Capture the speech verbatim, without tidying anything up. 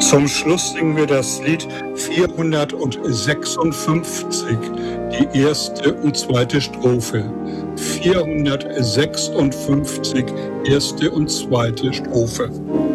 Zum Schluss singen wir das Lied vierhundertsechsundfünfzig, die erste und zweite Strophe. vierhundertsechsundfünfzig, erste und zweite Strophe.